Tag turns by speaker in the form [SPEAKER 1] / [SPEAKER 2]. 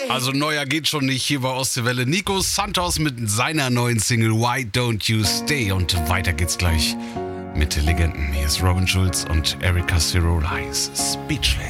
[SPEAKER 1] Also neuer geht schon nicht hier bei Ostseewelle. Nico Santos mit seiner neuen Single Why Don't You Stay. Und weiter geht's gleich mit Legenden. Hier ist Robin Schulz und Erika Cirola, Speechless.